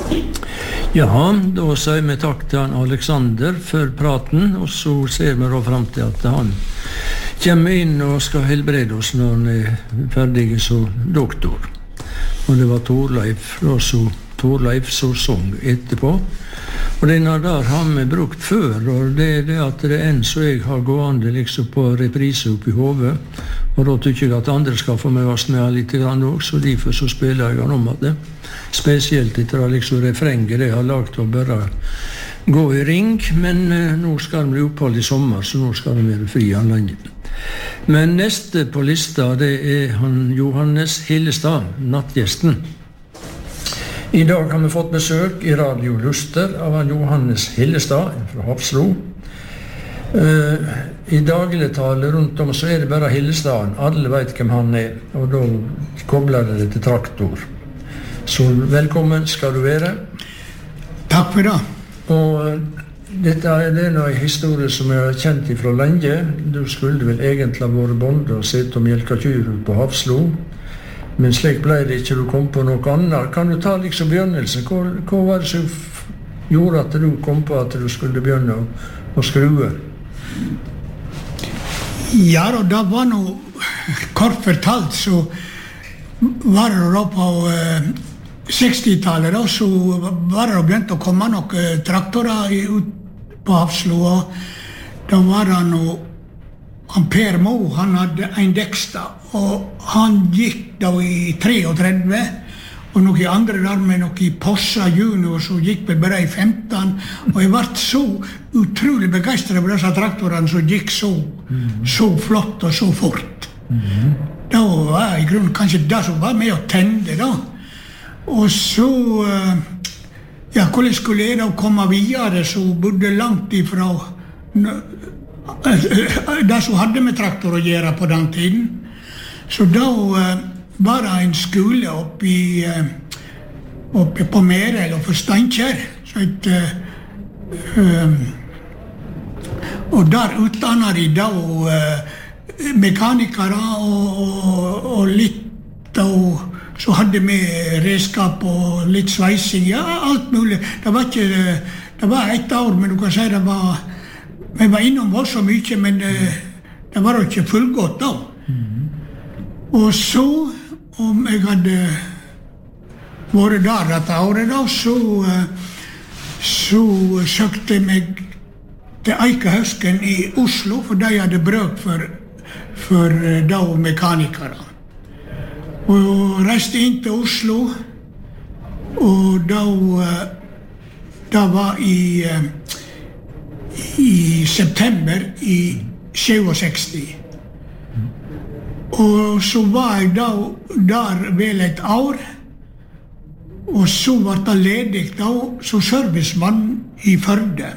Ja, da sier vi takk til han Alexander for praten, og så ser vi da frem til at han kommer inn og skal helbrede oss når han ferdig som doktor. Og det var Torleif som sang etterpå. Og denne der har vi brukt før, og det det at det enn så jeg har gående liksom på reprise opp i hodet, og da tykker jeg at andre skal få med oss med litt grann også, så derfor så spiller jeg han om at det. Spesielt etter liksom refrenget det jeg har lagt å bare gå i ring, men nå skal det bli opphold i sommer, så nå skal det være fri anledning. Men neste på lista, det han Johannes Hillestad, nattgjesten. I dag har vi fått besøk i Radio Luster av han Johannes Hillestad fra Hafslo. I dagligtale rundt om så det bare Hillestaden. Alle vet hvem han og da kobler det til traktor. Så velkommen skal du være. Takk for det. Og dette det en historie som jeg har kjent fra lenge. Du skulle vel egentlig ha vært bonde og sett og mjelka kyr på Hafslo. Men slik ble det ikke, du kom på noe annet. Kan du ta liksom begynnelsen? Hva var det som gjorde at du kom på at du skulle begynne å skrue? Ja, og det var noe kort fortalt, så var det da på 60-tallet, da, så var det begynt å komme noen traktorer ut på Hafslo, og da var det noe Per Mo, han hadde en Dexter, og han gikk da i 33, og noen andre der med noen Possa Junior, så gikk vel bare i 15, og jeg ble så utrolig begeistret på disse traktorene som gikk så flott og så fort. Da var i grunnen kanskje det som var med å tende da. Og så, ja, hvordan skulle jeg da komme videre, så bodde langt ifra det som hadde med traktor å gjøre på den tiden. Så da var det en skole oppe på Merel og for Steinkjer. Og der utdannet de da mekanikere og litt, og så hadde vi redskap og litt sveising, ja, alt mulig. Det var et år, men du kan si det var, vi var innom oss så mye, men det var jo ikke fullgått da. Og så, om jeg hadde vært der dette året da, så søkte jeg meg til Eikehøsken i Oslo, for de hadde brøk for da mekanikere. Og reiste inn til Oslo, og da var i september i 67. Og så var jeg da der vel et år, og så var det ledig da som servicemann i Førde.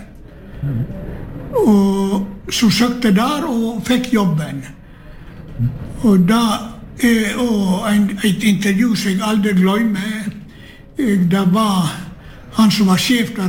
Og så søkte der og fikk jobben. Og da et intervju som jeg aldri glemmer, det var han som var sjef der,